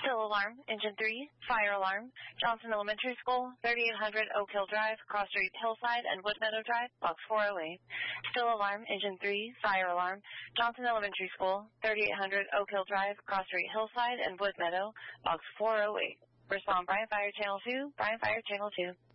Still alarm, engine 3, fire alarm, Johnson Elementary School, 3800 Oak Hill Drive, Cross Street Hillside, and Wood Meadow Drive, box 408. Still alarm, engine 3, fire alarm, Johnson Elementary School, 3800 Oak Hill Drive, Cross Street Hillside, and Wood Meadow, box 408. Respond Bryan Fire Channel 2, Bryan Fire Channel 2.